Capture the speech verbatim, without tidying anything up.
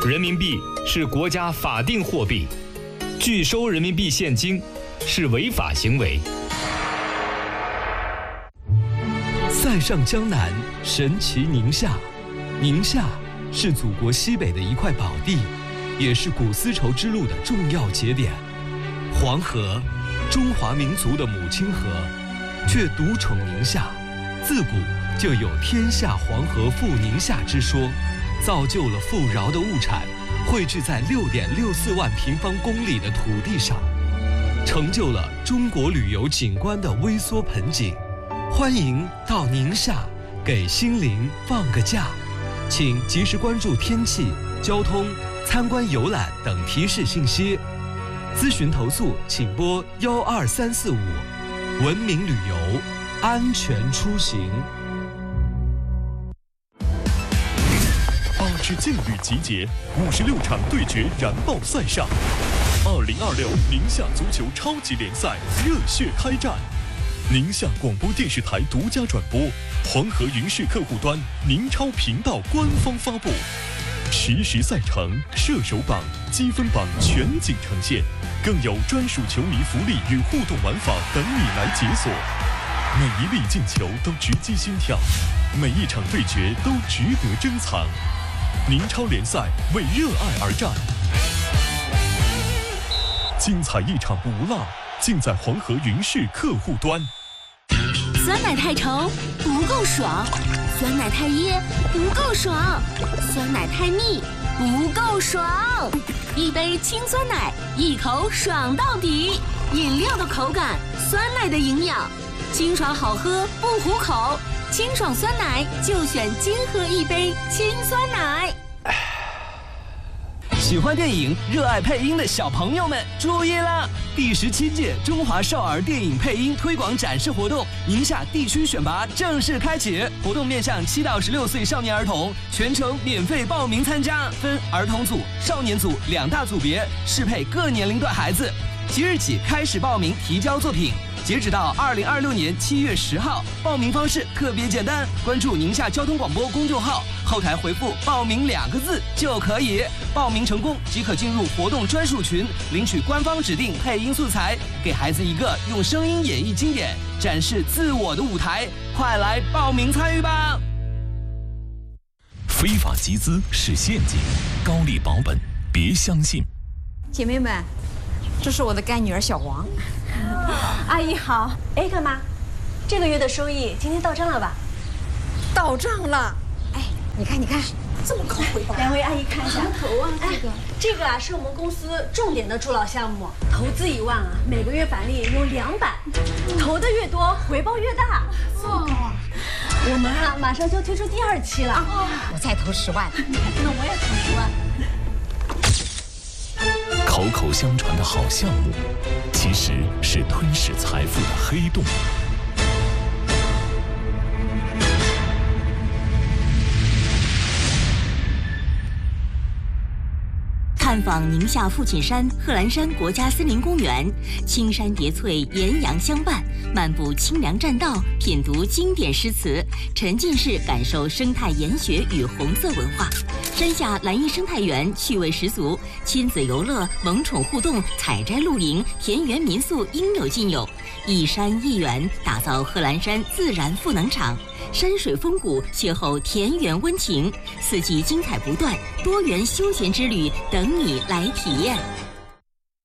人民币是国家法定货币，拒收人民币现金是违法行为。 塞上江南，神奇宁夏。宁夏是祖国西北的一块宝地，也是古丝绸之路的重要节点。黄河，中华民族的母亲河，却独宠宁夏。自古就有天下黄河赴宁夏之说，造就了富饶的物产汇聚在六点六四万平方公里的土地上，成就了中国旅游景观的微缩盆景。欢迎到宁夏，给心灵放个假。请及时关注天气、交通、参观游览等提示信息。咨询投诉请拨幺二三四五。文明旅游，安全出行。 八支劲旅集结，五十六场对决燃爆赛上。二零二六宁夏足球超级联赛热血开战。宁夏广播电视台独家转播，黄河云视客户端宁超频道官方发布，实时赛程、射手榜、积分榜全景呈现，更有专属球迷福利与互动玩法等你来解锁。每一粒进球都直击心跳，每一场对决都值得珍藏。宁超联赛为热爱而战，精彩一场不落，尽在黄河云视客户端。 酸奶太稠不够爽，酸奶太噎不够爽，酸奶太腻不够爽。一杯清酸奶，一口爽到底。饮料的口感，酸奶的营养，清爽好喝不糊口。清爽酸奶就选金河一杯清酸奶。 喜欢电影、热爱配音的小朋友们注意了！第十七届中华少儿电影配音推广展示活动宁夏地区选拔正式开启，活动面向七到十六岁少年儿童，全程免费报名参加，分儿童组、少年组两大组别，适配各年龄段孩子。即日起开始报名提交作品，截止到二零二六年七月十号。报名方式特别简单，关注宁夏交通广播公众号，后台回复“报名”两个字就可以。报名成功即可进入活动专属群，领取官方指定配音素材，给孩子一个用声音演绎经典、展示自我的舞台。快来报名参与吧！ 非法集资是陷阱，高利保本别相信。 姐妹们，这是我的干女儿小王。 阿姨好。哎，干妈，这个月的收益今天到账了吧？ 到账了。哎，你看，你看，这么高回报。 两位阿姨看一下。 头啊，这个。 哎，这个啊是我们公司重点的助老项目，投资一万啊，每个月返利有两百，投的越多，回报越大。 哦。 我们啊马上就推出第二期了。 哦，我再投十万。 那我也投十万。 口口相传的好项目，其实是吞噬财富的黑洞。 探访宁夏父亲山贺兰山国家森林公园，青山叠翠，岩阳相伴，漫步清凉栈道，品读经典诗词，沉浸式感受生态研学与红色文化。山下蓝荫生态园趣味十足，亲子游乐、萌宠互动、采摘露营、田园民宿应有尽有。一山一园，打造贺兰山自然赋能场。山水风谷，邂逅田园温情，四季精彩不断，多元休闲之旅等你来体验。